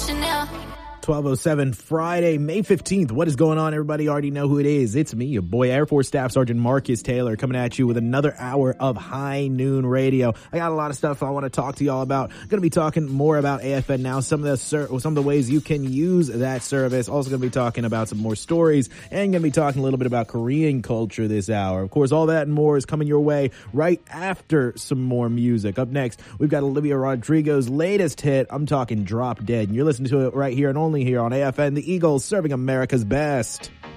Chanel. 12:07 Friday, May 15th. What is going on, everybody? You already know who it is. It's me, your boy, Air Force Staff Sergeant Marcus Taylor, coming at you with another hour of High Noon Radio. I got a lot of stuff I want to talk to y'all about. Going to be talking more about AFN now, some of the ways you can use that service. Also going to be talking about some more stories, and going to be talking a little bit about Korean culture this hour. Of course, all that and more is coming your way right after some more music. Up next, we've got Olivia Rodrigo's latest hit. I'm talking Drop Dead, and you're listening to it right here and only here on AFN, the Eagles, serving America's best.